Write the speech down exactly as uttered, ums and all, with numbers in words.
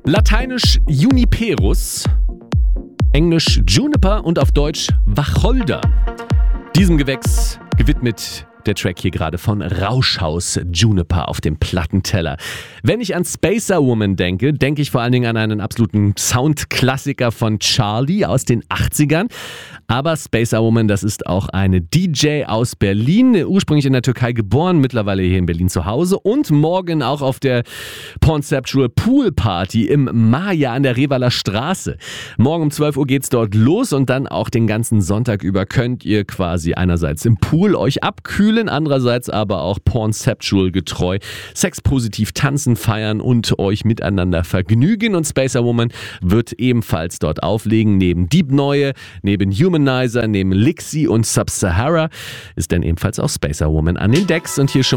Lateinisch Juniperus, Englisch Juniper und auf Deutsch Wacholder. Diesem Gewächs gewidmet der Track hier gerade von Rauschhaus, Juniper auf dem Plattenteller. Wenn ich an Spacer Woman denke, denke ich vor allen Dingen an einen absoluten Soundklassiker von Charlie aus den achtzigern. Aber Spacer Woman, das ist auch eine D J aus Berlin, ursprünglich in der Türkei geboren, mittlerweile hier in Berlin zu Hause und morgen auch auf der Pornceptual Pool Party im Maya an der Revaler Straße. Morgen um zwölf Uhr geht's dort los und dann auch den ganzen Sonntag über könnt ihr quasi einerseits im Pool euch abkühlen, andererseits aber auch Pornceptual getreu sexpositiv tanzen, feiern und euch miteinander vergnügen. Und Spacer Woman wird ebenfalls dort auflegen, neben Deep Neue, neben Humanizer, neben Lixi und Sub-Sahara ist dann ebenfalls auch Spacer Woman an den Decks. Und hier schon